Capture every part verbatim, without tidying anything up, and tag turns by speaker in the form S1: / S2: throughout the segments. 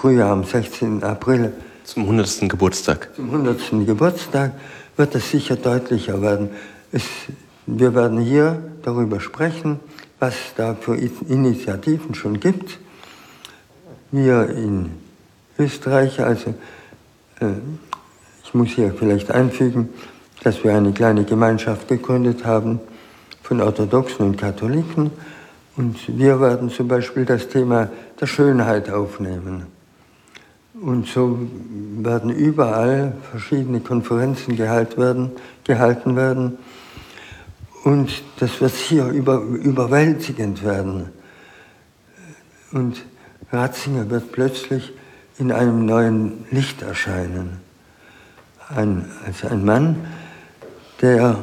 S1: Frühjahr, am sechzehnten April.
S2: Zum hundertsten Geburtstag.
S1: Zum hundertsten Geburtstag wird es sicher deutlicher werden. Es, wir werden hier darüber sprechen, was es da für Initiativen schon gibt. Wir in Österreich, also äh, ich muss hier vielleicht einfügen, dass wir eine kleine Gemeinschaft gegründet haben von Orthodoxen und Katholiken. Und wir werden zum Beispiel das Thema der Schönheit aufnehmen. Und so werden überall verschiedene Konferenzen gehalten werden. Gehalten werden. Und das wird hier über, überwältigend werden. Und Ratzinger wird plötzlich in einem neuen Licht erscheinen. Ein, als ein Mann, der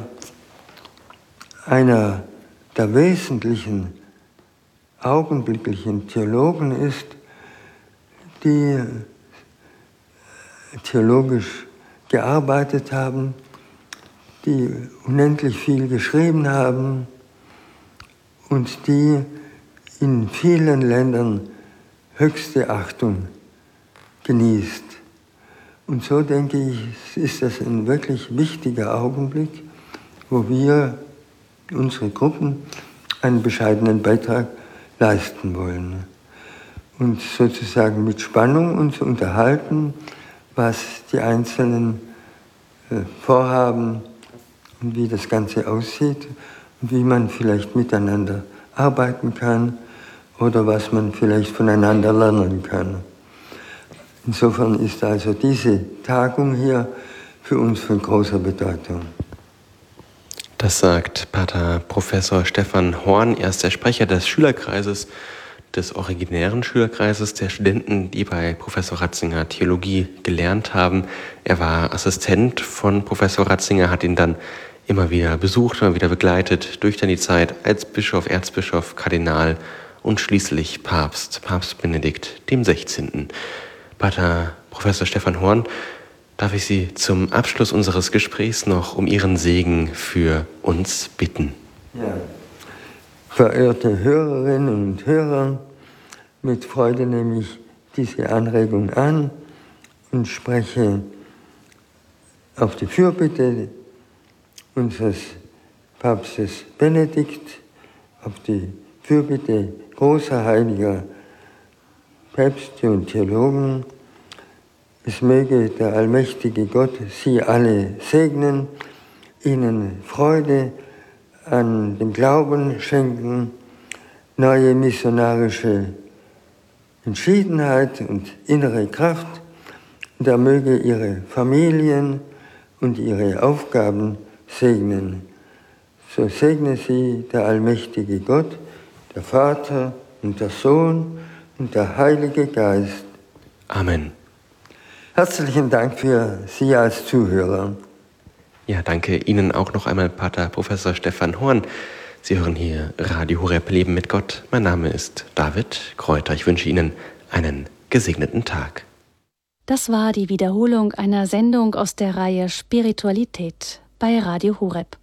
S1: einer der wesentlichen augenblicklichen Theologen ist, die theologisch gearbeitet haben, die unendlich viel geschrieben haben und die in vielen Ländern höchste Achtung genießt. Und so denke ich, ist das ein wirklich wichtiger Augenblick, wo wir, unsere Gruppen, einen bescheidenen Beitrag leisten wollen. Und sozusagen mit Spannung uns unterhalten, was die Einzelnen äh, vorhaben und wie das Ganze aussieht und wie man vielleicht miteinander arbeiten kann oder was man vielleicht voneinander lernen kann. Insofern ist also diese Tagung hier für uns von großer Bedeutung.
S2: Das sagt Pater Professor Stefan Horn. Er ist der Sprecher des Schülerkreises, des originären Schülerkreises der Studenten, die bei Professor Ratzinger Theologie gelernt haben. Er war Assistent von Professor Ratzinger, hat ihn dann immer wieder besucht, immer wieder begleitet durch dann die Zeit als Bischof, Erzbischof, Kardinal und schließlich Papst, Papst Benedikt dem sechzehnten Pater Professor Stefan Horn, darf ich Sie zum Abschluss unseres Gesprächs noch um Ihren Segen für uns bitten.
S1: Ja. Verehrte Hörerinnen und Hörer, mit Freude nehme ich diese Anregung an und spreche auf die Fürbitte unseres Papstes Benedikt, auf die Fürbitte großer heiliger Päpste und Theologen. Es möge der allmächtige Gott Sie alle segnen, Ihnen Freude an dem Glauben schenken, neue missionarische Entschiedenheit und innere Kraft, und er möge Ihre Familien und Ihre Aufgaben segnen. So segne Sie der allmächtige Gott, der Vater und der Sohn und der Heilige Geist.
S2: Amen.
S1: Herzlichen Dank für Sie als Zuhörer.
S2: Ja, danke Ihnen auch noch einmal, Pater Professor Stefan Horn. Sie hören hier Radio Horeb Leben mit Gott. Mein Name ist David Kräuter. Ich wünsche Ihnen einen gesegneten Tag.
S3: Das war die Wiederholung einer Sendung aus der Reihe Spiritualität bei Radio Horeb.